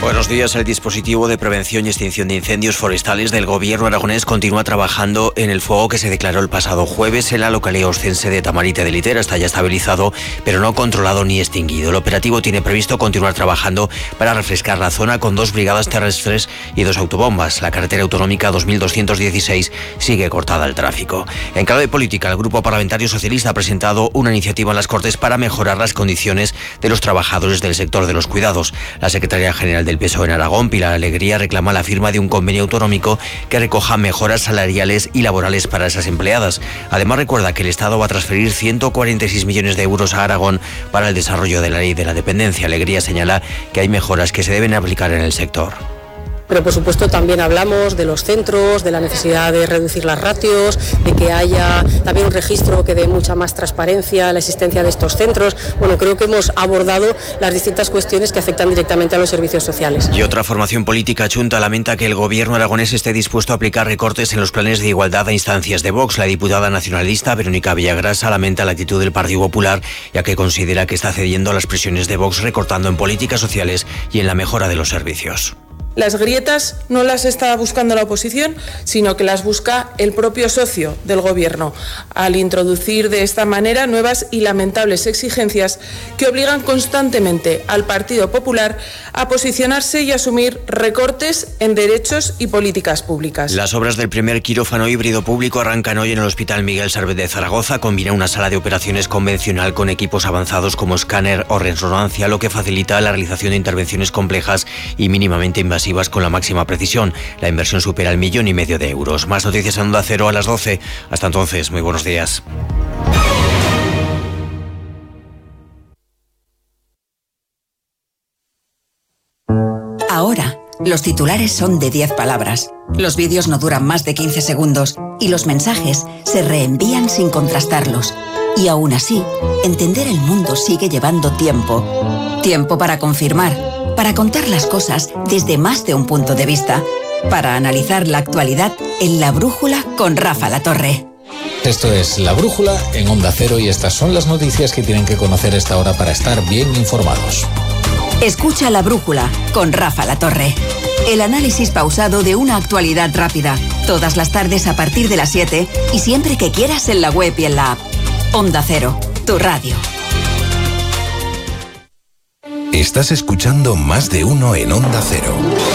Buenos días. El dispositivo de prevención y extinción de incendios forestales del gobierno aragonés continúa trabajando en el fuego que se declaró el pasado jueves en la localidad oscense de Tamarite de Litera. Está ya estabilizado, pero no controlado ni extinguido. El operativo tiene previsto continuar trabajando para refrescar la zona con 2 brigadas terrestres y 2 autobombas. La carretera autonómica 2216 sigue cortada al tráfico. En clave política, el Grupo Parlamentario Socialista ha presentado una iniciativa en las Cortes para mejorar las condiciones de los trabajadores del sector de los cuidados. La secretaria general del PSOE en Aragón, Pilar Alegría, reclama la firma de un convenio autonómico que recoja mejoras salariales y laborales para esas empleadas. Además, recuerda que el Estado va a transferir 146 millones de euros a Aragón para el desarrollo de la ley de la dependencia. Alegría señala que hay mejoras que se deben aplicar en el sector. Pero por supuesto también hablamos de los centros, de la necesidad de reducir las ratios, de que haya también un registro que dé mucha más transparencia a la existencia de estos centros. Bueno, creo que hemos abordado las distintas cuestiones que afectan directamente a los servicios sociales. Y otra formación política chunta lamenta que el gobierno aragonés esté dispuesto a aplicar recortes en los planes de igualdad a instancias de Vox. La diputada nacionalista Verónica Villagrasa lamenta la actitud del Partido Popular, ya que considera que está cediendo a las presiones de Vox, recortando en políticas sociales y en la mejora de los servicios. Las grietas no las está buscando la oposición, sino que las busca el propio socio del gobierno, al introducir de esta manera nuevas y lamentables exigencias que obligan constantemente al Partido Popular a posicionarse y asumir recortes en derechos y políticas públicas. Las obras del primer quirófano híbrido público arrancan hoy en el Hospital Miguel Servet de Zaragoza. Combina una sala de operaciones convencional con equipos avanzados como escáner o resonancia, lo que facilita la realización de intervenciones complejas y mínimamente invasivas con la máxima precisión. La inversión supera el 1,5 millones de euros. Más noticias en Onda Cero a las 12. Hasta entonces, muy buenos días. Ahora, los titulares son de 10 palabras. Los vídeos no duran más de 15 segundos y los mensajes se reenvían sin contrastarlos. Y aún así, entender el mundo sigue llevando tiempo. Tiempo para confirmar, para contar las cosas desde más de un punto de vista, para analizar la actualidad en La Brújula con Rafa Latorre. Esto es La Brújula en Onda Cero y estas son las noticias que tienen que conocer a esta hora para estar bien informados. Escucha La Brújula con Rafa Latorre. El análisis pausado de una actualidad rápida. Todas las tardes a partir de las 7 y siempre que quieras en la web y en la app. Onda Cero, tu radio. Estás escuchando Más de Uno en Onda Cero.